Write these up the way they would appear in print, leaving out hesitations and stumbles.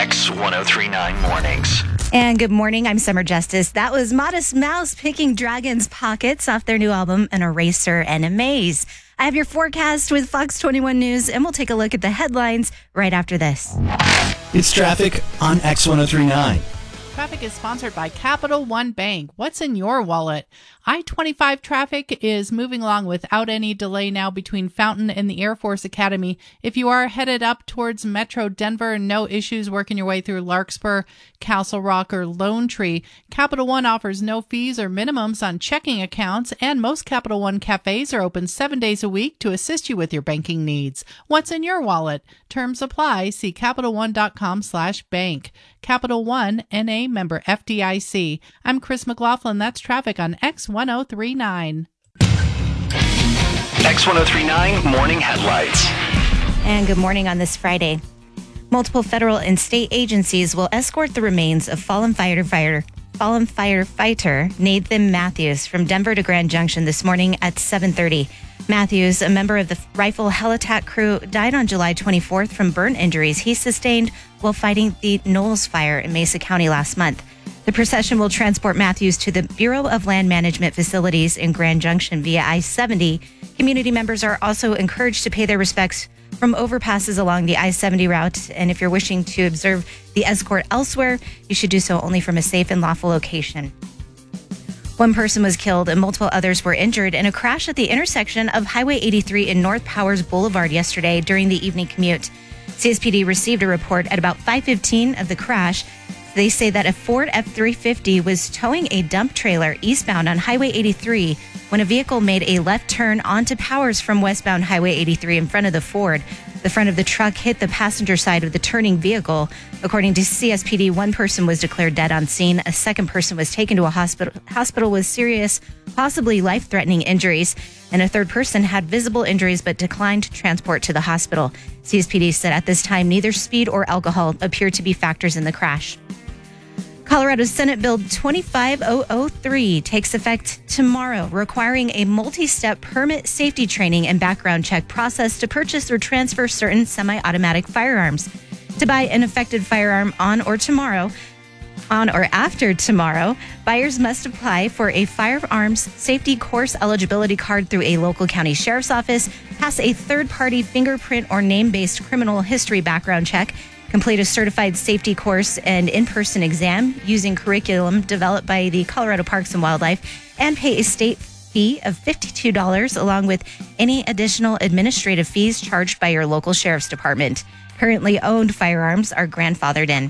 X1039 Mornings. And good morning, I'm Summer Justice. That was Modest Mouse picking Dragon's Pockets off their new album, An Eraser and a Maze. I have your forecast with Fox 21 News, and we'll take a look at the headlines right after this. It's traffic on X1039. Traffic is sponsored by Capital One Bank. What's in your wallet? I-25 traffic is moving along without any delay now between Fountain and the Air Force Academy. If you are headed up towards Metro Denver, no issues working your way through Larkspur, Castle Rock, or Lone Tree. Capital One offers no fees or minimums on checking accounts, and most Capital One cafes are open 7 days a week to assist you with your banking needs. What's in your wallet? Terms apply. See CapitalOne.com/bank. Capital One, N.A. member FDIC. I'm Chris McLaughlin. That's traffic on X1039. X1039 Morning Headlights. And good morning on this Friday. Multiple federal and state agencies will escort the remains of fallen firefighter Nathan Matthews from Denver to Grand Junction this morning at 7:30. Matthews, a member of the Rifle Hell-Attack crew, died on July 24th from burn injuries he sustained while fighting the Knowles Fire in Mesa County last month. The procession will transport Matthews to the Bureau of Land Management facilities in Grand Junction via I-70. Community members are also encouraged to pay their respects from overpasses along the I-70 route, and if you're wishing to observe the escort elsewhere, you should do so only from a safe and lawful location. One person was killed and multiple others were injured in a crash at the intersection of Highway 83 and North Powers Boulevard yesterday during the evening commute. CSPD received a report at about 5:15 of the crash. They say that a Ford F-350 was towing a dump trailer eastbound on Highway 83 when a vehicle made a left turn onto Powers from westbound Highway 83 in front of the Ford. The front of the truck hit the passenger side of the turning vehicle. According to CSPD, one person was declared dead on scene. A second person was taken to a hospital with serious, possibly life-threatening injuries. And a third person had visible injuries but declined transport to the hospital. CSPD said at this time, neither speed or alcohol appeared to be factors in the crash. Colorado Senate Bill 25003 takes effect tomorrow, requiring a multi-step permit, safety training, and background check process to purchase or transfer certain semi-automatic firearms. To buy an affected firearm on or after tomorrow, buyers must apply for a firearms safety course eligibility card through a local county sheriff's office, pass a third-party fingerprint or name-based criminal history background check, complete a certified safety course and in-person exam using curriculum developed by the Colorado Parks and Wildlife, and pay a state fee of $52 along with any additional administrative fees charged by your local sheriff's department. Currently owned firearms are grandfathered in.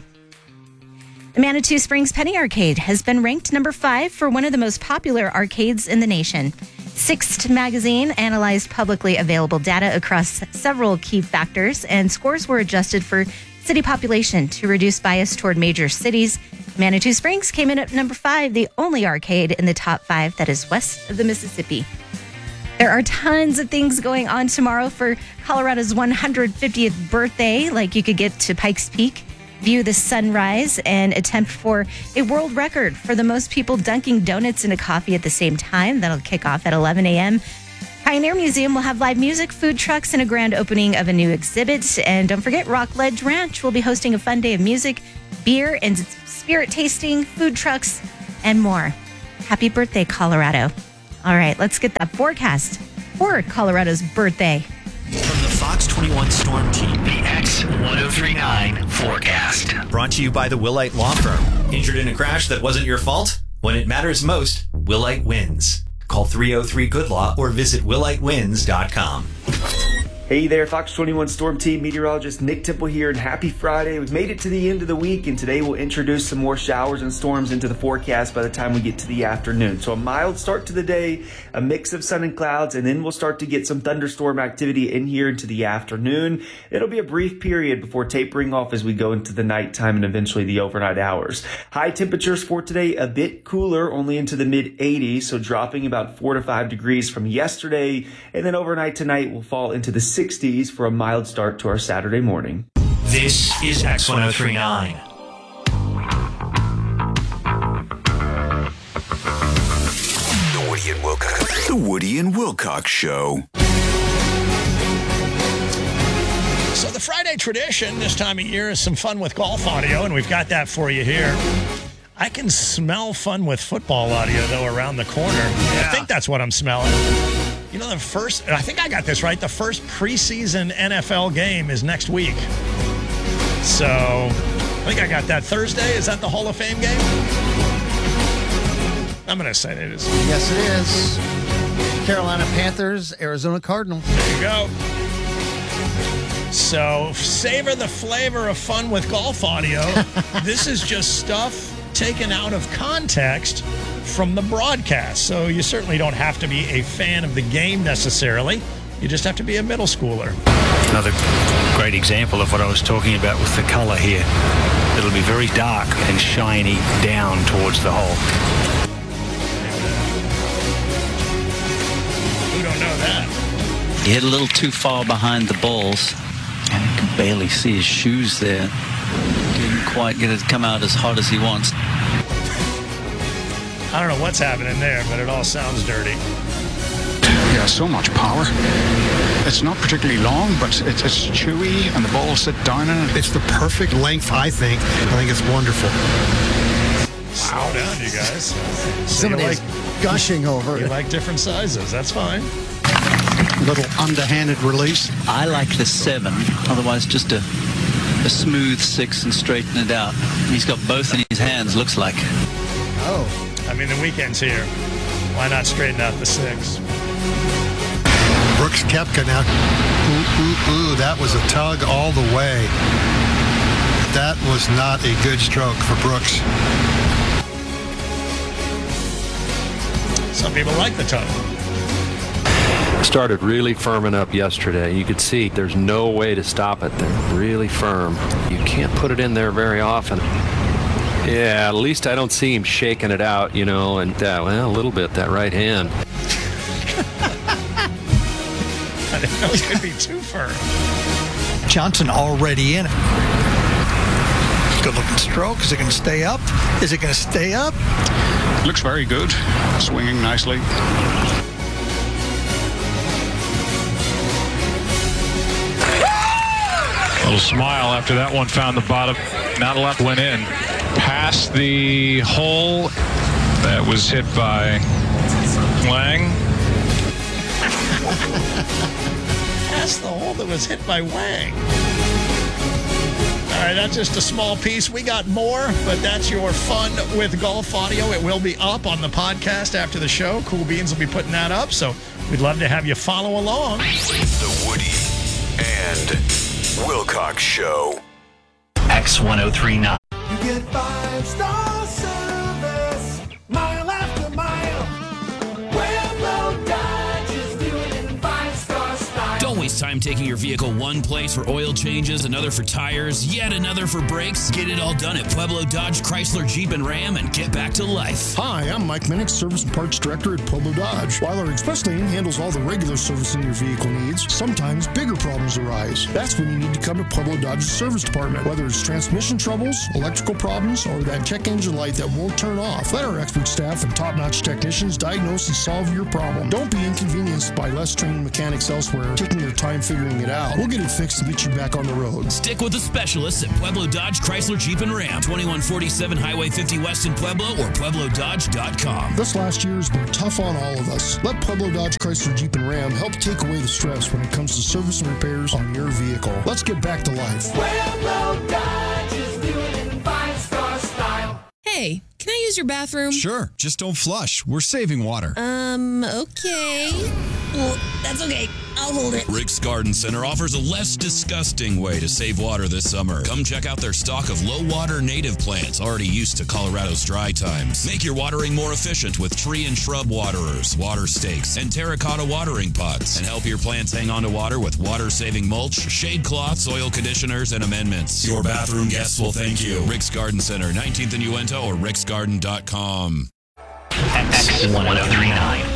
The Manitou Springs Penny Arcade has been ranked number 5 for one of the most popular arcades in the nation. Sixth Magazine analyzed publicly available data across several key factors, and scores were adjusted for city population to reduce bias toward major cities. Manitou Springs came in at number 5, the only arcade in the top 5 that is west of the Mississippi. There are tons of things going on tomorrow for Colorado's 150th birthday, like you could get to Pikes Peak, view the sunrise, and attempt for a world record for the most people dunking donuts into coffee at the same time. That'll kick off at 11 a.m. Pioneer Museum will have live music, food trucks, and a grand opening of a new exhibit. And don't forget, Rockledge Ranch will be hosting a fun day of music, beer, and spirit tasting, food trucks, and more. Happy birthday, Colorado. All right, let's get that forecast for Colorado's birthday. From the Fox 21 Storm Team, the X1039 forecast. Brought to you by the Willite Law Firm. Injured in a crash that wasn't your fault? When it matters most, Willite wins. Call 303-GOOD-LAW or visit willitewins.com. Hey there, Fox 21 Storm Team meteorologist Nick Temple here, and happy Friday. We've made it to the end of the week, and today we'll introduce some more showers and storms into the forecast by the time we get to the afternoon. So a mild start to the day, a mix of sun and clouds, and then we'll start to get some thunderstorm activity in here into the afternoon. It'll be a brief period before tapering off as we go into the nighttime and eventually the overnight hours. High temperatures for today, a bit cooler, only into the mid-80s, so dropping about 4 to 5 degrees from yesterday, and then overnight tonight will fall into the 60s for a mild start to our Saturday morning. This is X1039. The Woody and Wilcox Show. So the Friday tradition this time of year is some fun with golf audio, and we've got that for you here. I can smell fun with football audio, though, around the corner. Yeah. I think that's what I'm smelling. You know, I think I got this right, the first preseason NFL game is next week. So, I think I got that Thursday. Is that the Hall of Fame game? I'm going to say it is. Yes, it is. Carolina Panthers, Arizona Cardinals. There you go. So, savor the flavor of fun with golf audio. This is just stuff taken out of context from the broadcast. So you certainly don't have to be a fan of the game necessarily. You just have to be a middle schooler. Another great example of what I was talking about with the color here. It'll be very dark and shiny down towards the hole. Who don't know that? He hit a little too far behind the balls. And you can barely see his shoes there. Didn't quite get it to come out as hot as he wants. I don't know what's happening there, but it all sounds dirty. Yeah, so much power. It's not particularly long, but it's chewy, and the balls sit down in it. It's the perfect length, I think. I think it's wonderful. Slow down, you guys. So Somebody's gushing over You it. like different sizes. That's fine. Little underhanded release. I like the 7. Otherwise, just a smooth 6 and straighten it out. He's got both in his hands, looks like. Oh. I mean, the weekend's here. Why not straighten out the 6? Brooks Koepka now. Ooh, that was a tug all the way. That was not a good stroke for Brooks. Some people like the tug. Started really firming up yesterday. You could see there's no way to stop it. They're really firm. You can't put it in there very often. Yeah, at least I don't see him shaking it out, you know, and a little bit, that right hand. I didn't know it could be too firm. Johnson already in it. Good looking stroke. Is it going to stay up? Is it going to stay up? Looks very good. Swinging nicely. A little smile after that one found the bottom. Not a lot went in. Past the hole that was hit by Wang. Past the hole that was hit by Wang. All right, that's just a small piece. We got more, but that's your fun with golf audio. It will be up on the podcast after the show. Cool Beans will be putting that up, so we'd love to have you follow along. The Woody and Wilcox Show. X1039. You get 5-star service, mile after mile. Pueblo Dodge is doing it in 5-star style. Don't waste time taking your vehicle one place for oil changes, another for tires, yet another for brakes. Get it all done at Pueblo Dodge, Chrysler, Jeep, and Ram and get back to life. Hi, I'm Mike Minnick, Service and Parts Director at Pueblo Dodge. While our express lane handles all the regular servicing your vehicle needs, sometimes bigger problems arise. That's when you need to come to Pueblo Dodge's service department. Whether it's transmission troubles, electrical problems, or that check engine light that won't turn off, let our expert staff and top-notch technicians diagnose and solve your problem. Don't be inconvenienced by less trained mechanics elsewhere taking their time figuring it out. We'll get it fixed to get you back on the road. Stick with the specialists at Pueblo Dodge, Chrysler, Jeep, and Ram. 2147 Highway 50 West in Pueblo or PuebloDodge.com. This last year has been tough on all of us. Let Pueblo Dodge, Chrysler, Jeep, and Ram help take away the stress when it comes to service and repairs on your vehicle. Let's get back to life. Pueblo Dodge is doing it in 5-star style. Hey, can I use your bathroom? Sure, just don't flush. We're saving water. Okay. Well, that's okay. I'll hold it. Rick's Garden Center offers a less disgusting way to save water this summer. Come check out their stock of low-water native plants already used to Colorado's dry times. Make your watering more efficient with tree and shrub waterers, water stakes, and terracotta watering pots. And help your plants hang on to water with water-saving mulch, shade cloths, soil conditioners, and amendments. Your bathroom guests will thank you. Rick's Garden Center, 19th and Uinta or ricksgarden.com. X1039